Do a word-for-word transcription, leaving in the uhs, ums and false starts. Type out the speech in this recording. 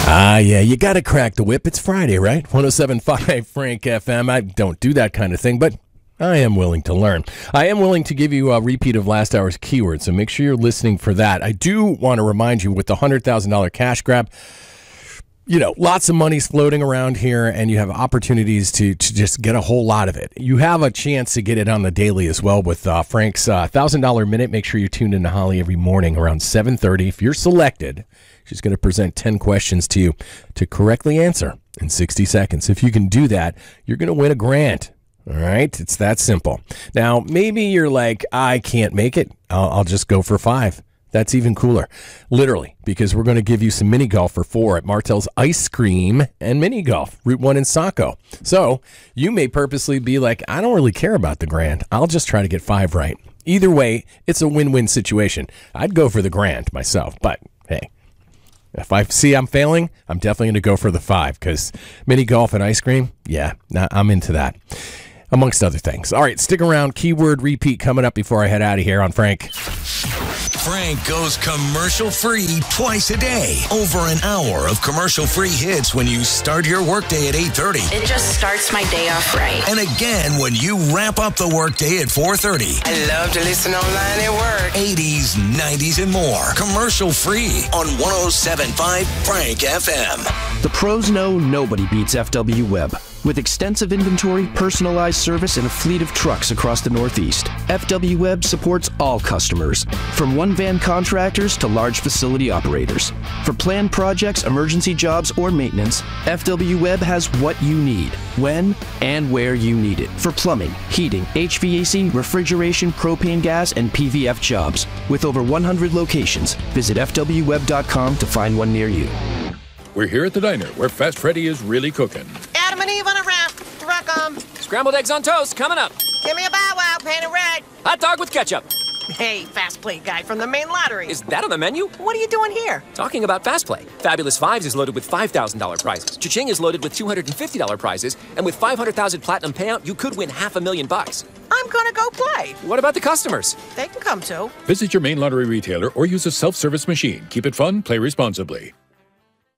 Ah, yeah, you got to crack the whip. It's Friday, right? one oh seven point five Frank F M. I don't do that kind of thing, but I am willing to learn. I am willing to give you a repeat of last hour's keyword, so make sure you're listening for that. I do want to remind you with the one hundred thousand dollars cash grab, you know, lots of money's floating around here, and you have opportunities to, to just get a whole lot of it. You have a chance to get it on the daily as well with uh, Frank's uh, one thousand dollars minute. Make sure you're tuned in to Holly every morning around seven thirty. If you're selected, she's going to present ten questions to you to correctly answer in sixty seconds. If you can do that, you're going to win a grand. All right? It's that simple. Now, maybe you're like, I can't make it. I'll, I'll just go for five. That's even cooler. Literally, because we're going to give you some mini golf for four at Martell's Ice Cream and Mini Golf, Route one in Saco. So you may purposely be like, I don't really care about the grand. I'll just try to get five right. Either way, it's a win-win situation. I'd go for the grand myself, but hey, if I see I'm failing, I'm definitely going to go for the five because mini golf and ice cream, yeah, I'm into that, amongst other things. All right, stick around. Keyword repeat coming up before I head out of here on Frank. Frank goes commercial-free twice a day. Over an hour of commercial-free hits when you start your workday at eight thirty. It just starts my day off right. And again when you wrap up the workday at four thirty. I love to listen online at work. eighties, nineties, and more. Commercial-free on one oh seven point five Frank F M. The pros know nobody beats F W Web. With extensive inventory, personalized service, and a fleet of trucks across the Northeast, F W Web supports all customers, from one-van contractors to large facility operators. For planned projects, emergency jobs, or maintenance, F W Web has what you need, when and where you need it. For plumbing, heating, H V A C, refrigeration, propane gas, and P V F jobs. With over one hundred locations, visit F W web dot com to find one near you. We're here at the diner where Fast Freddy is really cooking. Adam and Eve on a raft. Welcome. Scrambled eggs on toast coming up. Give me a bow wow, painted red. Hot dog with ketchup. Hey, Fast Play guy from the main lottery. Is that on the menu? What are you doing here? Talking about Fast Play. Fabulous Fives is loaded with five thousand dollars prizes. Cha-Ching is loaded with two hundred fifty dollars prizes. And with five hundred thousand dollars platinum payout, you could win half a million bucks. I'm gonna go play. What about the customers? They can come too. Visit your main lottery retailer or use a self-service machine. Keep it fun, play responsibly.